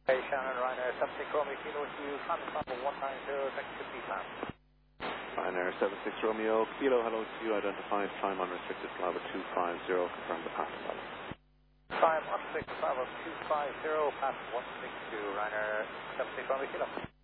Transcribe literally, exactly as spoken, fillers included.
Hey, Shannon, Ryanair seven six Romeo Kilo to you, climb number one nine zero, next to P plan. Ryanair seven six Romeo Kilo, hello to you, identified, time unrestricted, level two five zero, confirm the path level. Time unrestricted, level two five zero, pass one six two, Ryanair seven six Romeo Kilo.